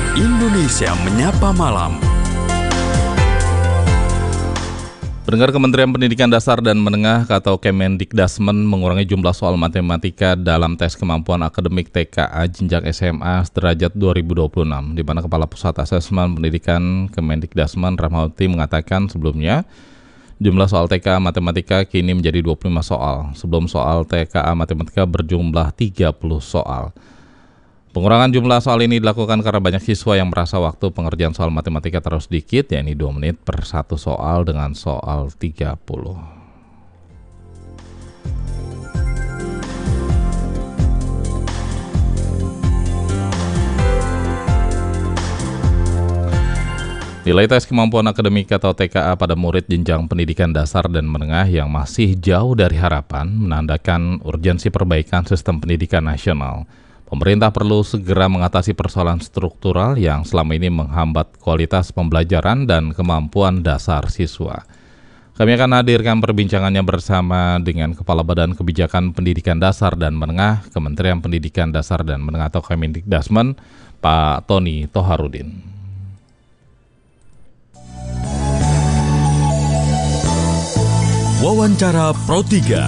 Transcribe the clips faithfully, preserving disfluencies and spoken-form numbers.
Indonesia Menyapa Malam. Pendengar, Kementerian Pendidikan Dasar dan Menengah atau Kemendikdasmen mengurangi jumlah soal matematika dalam tes kemampuan akademik T K A jenjang S M A sederajat dua ribu dua puluh enam, di mana Kepala Pusat Asesmen Pendidikan Kemendikdasmen Rahmawati mengatakan sebelumnya jumlah soal T K A matematika kini menjadi dua puluh lima soal, sebelum soal T K A matematika berjumlah tiga puluh soal. Pengurangan jumlah soal ini dilakukan karena banyak siswa yang merasa waktu pengerjaan soal matematika terlalu sedikit, yakni dua menit per satu soal dengan soal tiga puluh. Nilai tes kemampuan akademik atau T K A pada murid jenjang pendidikan dasar dan menengah yang masih jauh dari harapan menandakan urgensi perbaikan sistem pendidikan nasional. Pemerintah perlu segera mengatasi persoalan struktural yang selama ini menghambat kualitas pembelajaran dan kemampuan dasar siswa. Kami akan hadirkan perbincangannya bersama dengan Kepala Badan Kebijakan Pendidikan Dasar dan Menengah, Kementerian Pendidikan Dasar dan Menengah atau Kemendikdasmen, Pak Tony Toharudin. Wawancara Pro tiga.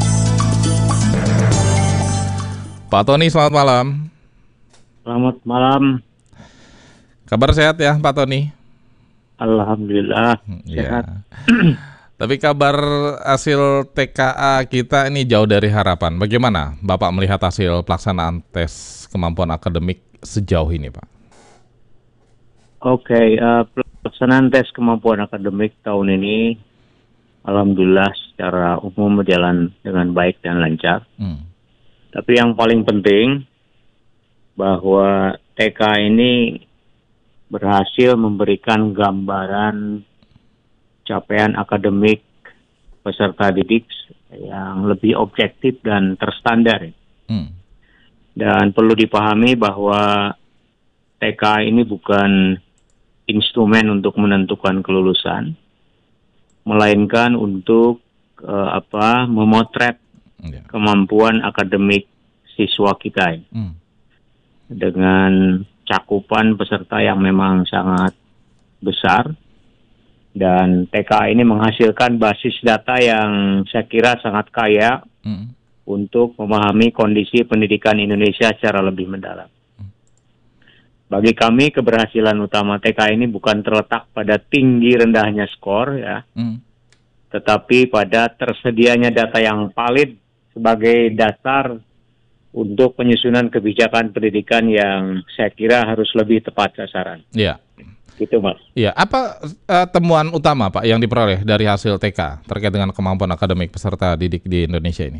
Pak Tony, selamat malam. Selamat malam. Kabar sehat ya Pak Tony? Alhamdulillah Ya. sehat. Tapi kabar hasil T K A kita ini jauh dari harapan. Bagaimana Bapak melihat hasil pelaksanaan tes kemampuan akademik sejauh ini, Pak? Oke, uh, pelaksanaan tes kemampuan akademik tahun ini alhamdulillah secara umum berjalan dengan baik dan lancar. Hmm. Tapi yang paling penting bahwa T K ini berhasil memberikan gambaran capaian akademik peserta didik yang lebih objektif dan terstandar. Hmm. Dan perlu dipahami bahwa T K ini bukan instrumen untuk menentukan kelulusan, melainkan untuk uh, apa memotret yeah. kemampuan akademik siswa kita ya. hmm. dengan cakupan peserta yang memang sangat besar, dan T K ini menghasilkan basis data yang saya kira sangat kaya hmm. untuk memahami kondisi pendidikan Indonesia secara lebih mendalam. hmm. Bagi kami keberhasilan utama T K ini bukan terletak pada tinggi rendahnya skor ya, hmm. tetapi pada tersedianya data yang valid sebagai dasar untuk penyusunan kebijakan pendidikan yang saya kira harus lebih tepat sasaran. Iya. Gitu, Mas. Iya. Apa uh, temuan utama, Pak, yang diperoleh dari hasil T K terkait dengan kemampuan akademik peserta didik di Indonesia ini?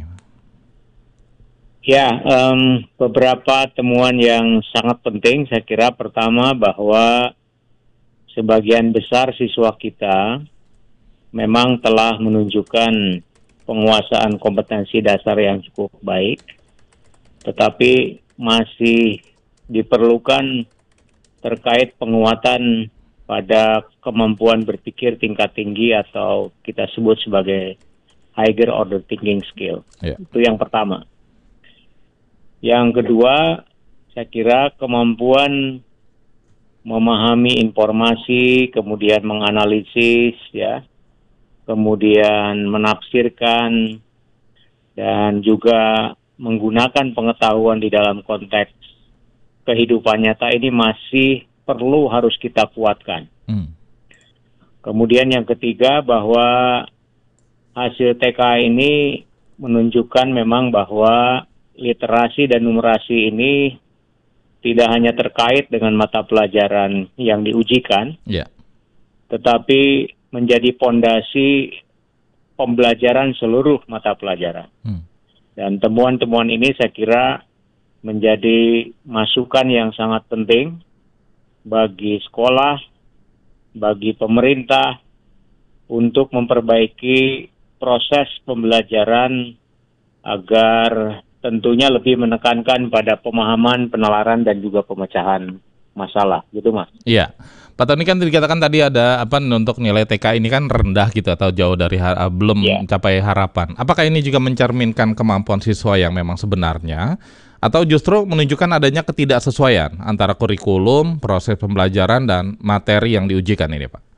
Ya, um, beberapa temuan yang sangat penting. Saya kira pertama bahwa sebagian besar siswa kita memang telah menunjukkan penguasaan kompetensi dasar yang cukup baik, tetapi masih diperlukan terkait penguatan pada kemampuan berpikir tingkat tinggi atau kita sebut sebagai higher order thinking skill. Yeah. Itu yang pertama. Yang kedua, saya kira kemampuan memahami informasi, kemudian menganalisis, ya, kemudian menafsirkan, dan juga menggunakan pengetahuan di dalam konteks kehidupan nyata ini masih perlu harus kita kuatkan. Hmm. Kemudian yang ketiga bahwa hasil T K ini menunjukkan memang bahwa literasi dan numerasi ini tidak hanya terkait dengan mata pelajaran yang diujikan, yeah. tetapi menjadi pondasi pembelajaran seluruh mata pelajaran. Hmm. Dan temuan-temuan ini saya kira menjadi masukan yang sangat penting bagi sekolah, bagi pemerintah untuk memperbaiki proses pembelajaran agar tentunya lebih menekankan pada pemahaman, penalaran, dan juga pemecahan masalah, gitu Mas. Iya, Pak Tony, kan dikatakan tadi ada apa untuk nilai T K ini kan rendah gitu atau jauh dari har- belum yeah. mencapai harapan. Apakah ini juga mencerminkan kemampuan siswa yang memang sebenarnya Atau justru menunjukkan adanya ketidaksesuaian antara kurikulum, proses pembelajaran, dan materi yang diujikan ini, Pak?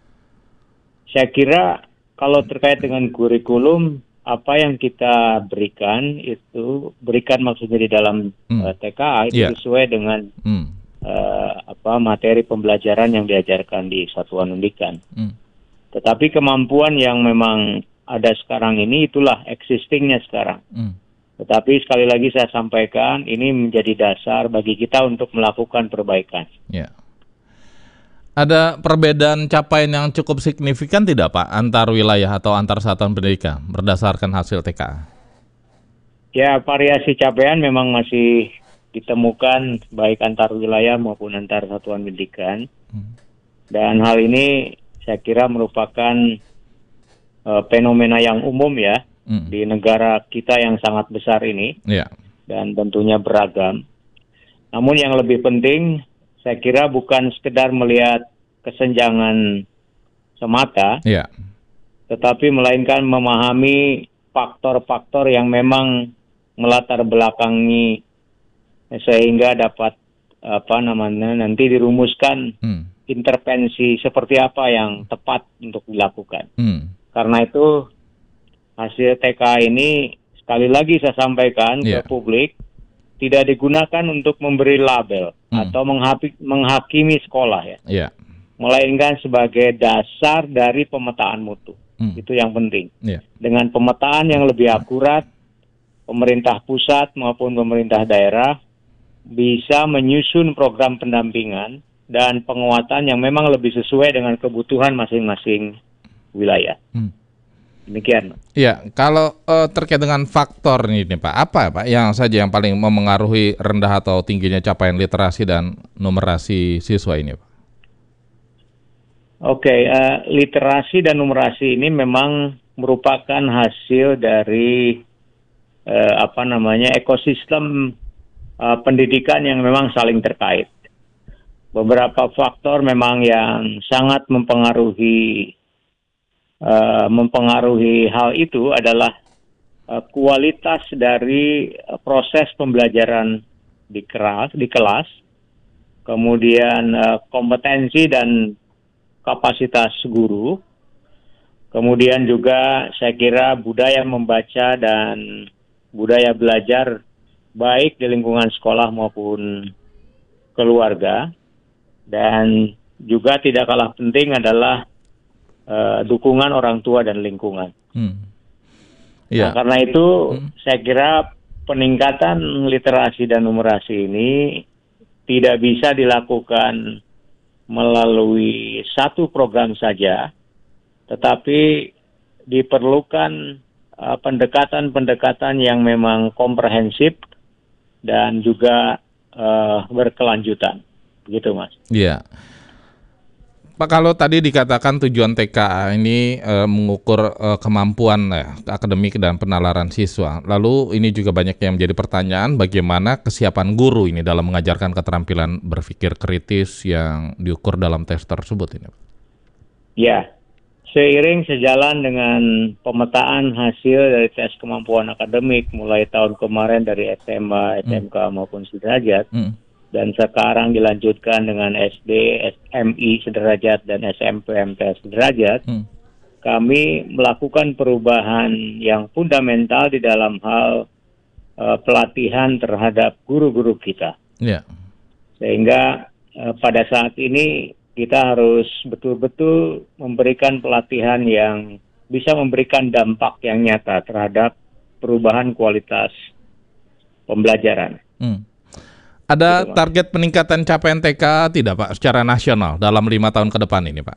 Saya kira kalau terkait dengan kurikulum, apa yang kita berikan itu, berikan maksudnya di dalam hmm. uh, T K A itu yeah. sesuai dengan hmm. uh, apa materi pembelajaran yang diajarkan di satuan pendidikan. Hmm. Tetapi kemampuan yang memang ada sekarang ini, itulah existingnya sekarang. Hmm. Tetapi sekali lagi saya sampaikan, ini menjadi dasar bagi kita untuk melakukan perbaikan. Ya. Ada perbedaan capaian yang cukup signifikan tidak, Pak, antar wilayah atau antar satuan pendidikan berdasarkan hasil T K A? Ya, variasi capaian memang masih ditemukan baik antar wilayah maupun antar satuan pendidikan. Hmm. Dan hal ini saya kira merupakan uh, fenomena yang umum ya. Hmm. Di negara kita yang sangat besar ini, yeah. dan tentunya beragam. Namun yang lebih penting, saya kira bukan sekedar melihat kesenjangan semata, yeah. tetapi melainkan memahami faktor-faktor yang memang melatar belakangi sehingga dapat apa namanya nanti dirumuskan hmm. intervensi seperti apa yang tepat untuk dilakukan. Hmm. Karena itu hasil T K A ini sekali lagi saya sampaikan yeah. ke publik tidak digunakan untuk memberi label hmm. atau menghapi, menghakimi sekolah ya, yeah. melainkan sebagai dasar dari pemetaan mutu. Hmm. Itu yang penting. Yeah. Dengan pemetaan yang lebih akurat, pemerintah pusat maupun pemerintah daerah bisa menyusun program pendampingan dan penguatan yang memang lebih sesuai dengan kebutuhan masing-masing wilayah. Hmm. Demikian. Ya, kalau uh, terkait dengan faktor ini, nih, Pak, apa Pak yang saja yang paling memengaruhi rendah atau tingginya capaian literasi dan numerasi siswa ini, Pak? Oke, okay, uh, literasi dan numerasi ini memang merupakan hasil dari uh, apa namanya ekosistem uh, pendidikan yang memang saling terkait. Beberapa faktor memang yang sangat mempengaruhi Uh, mempengaruhi hal itu adalah uh, kualitas dari uh, proses pembelajaran di kelas, di kelas, kemudian uh, kompetensi dan kapasitas guru, kemudian juga saya kira budaya membaca dan budaya belajar baik di lingkungan sekolah maupun keluarga, dan juga tidak kalah penting adalah Uh, dukungan orang tua dan lingkungan. Hmm. Yeah. Nah, karena itu hmm. saya kira peningkatan literasi dan numerasi ini tidak bisa dilakukan melalui satu program saja, tetapi diperlukan uh, pendekatan-pendekatan yang memang komprehensif dan juga uh, berkelanjutan. Begitu, Mas. Iya. Yeah. Pak, kalau tadi dikatakan tujuan T K A ini e, mengukur e, kemampuan ya, akademik dan penalaran siswa. Lalu ini juga banyak yang menjadi pertanyaan bagaimana kesiapan guru ini dalam mengajarkan keterampilan berpikir kritis yang diukur dalam tes tersebut ini. Ya, seiring sejalan dengan pemetaan hasil dari tes kemampuan akademik mulai tahun kemarin dari S M A, S M K hmm. maupun sederajat. Hmm. Dan sekarang dilanjutkan dengan S D, S M I sederajat, dan S M P M T sederajat, hmm. kami melakukan perubahan yang fundamental di dalam hal uh, pelatihan terhadap guru-guru kita. Yeah. Sehingga uh, pada saat ini kita harus betul-betul memberikan pelatihan yang bisa memberikan dampak yang nyata terhadap perubahan kualitas pembelajaran. Hmm. Ada target peningkatan capaian T K A tidak, Pak, secara nasional dalam lima tahun ke depan ini, Pak?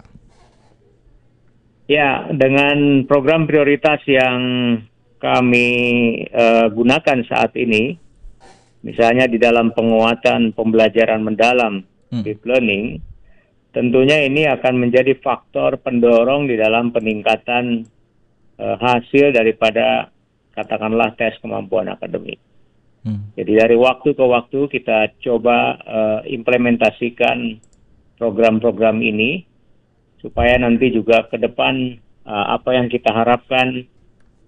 Ya, dengan program prioritas yang kami uh, gunakan saat ini, misalnya di dalam penguatan pembelajaran mendalam, hmm. deep learning, tentunya ini akan menjadi faktor pendorong di dalam peningkatan uh, hasil daripada, katakanlah, tes kemampuan akademik. Hmm. Jadi dari waktu ke waktu kita coba uh, implementasikan program-program ini supaya nanti juga ke depan uh, apa yang kita harapkan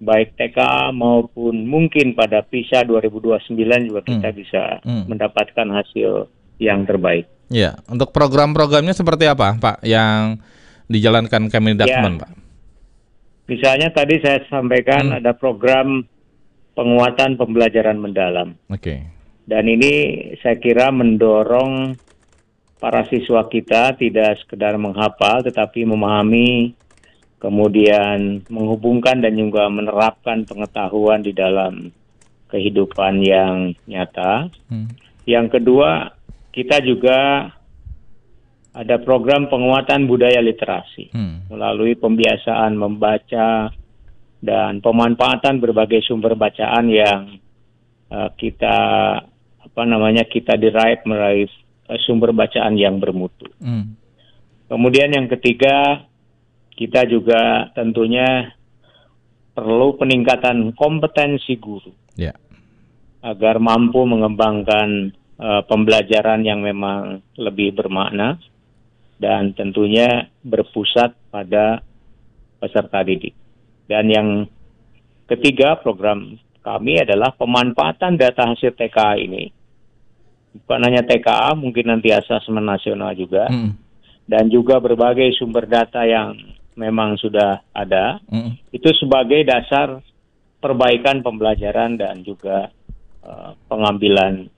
baik T K A maupun mungkin pada PISA dua ribu dua puluh sembilan juga kita hmm. bisa hmm. mendapatkan hasil yang terbaik. Ya, untuk program-programnya seperti apa, Pak, yang dijalankan Kemendikbud, ya. Pak? Misalnya tadi saya sampaikan hmm. ada program penguatan pembelajaran mendalam. Oke. Okay. Dan ini saya kira mendorong para siswa kita tidak sekedar menghafal tetapi memahami, kemudian menghubungkan dan juga menerapkan pengetahuan di dalam kehidupan yang nyata. Hmm. Yang kedua, kita juga ada program penguatan budaya literasi hmm. melalui pembiasaan membaca dan pemanfaatan berbagai sumber bacaan yang uh, kita apa namanya kita derive melalui uh, sumber bacaan yang bermutu. Hmm. Kemudian yang ketiga, kita juga tentunya perlu peningkatan kompetensi guru yeah. agar mampu mengembangkan uh, pembelajaran yang memang lebih bermakna dan tentunya berpusat pada peserta didik. Dan yang ketiga program kami adalah pemanfaatan data hasil T K A ini. Bukan hanya T K A, mungkin nanti asesmen nasional juga. Mm. Dan juga berbagai sumber data yang memang sudah ada. Mm. Itu sebagai dasar perbaikan pembelajaran dan juga uh, pengambilan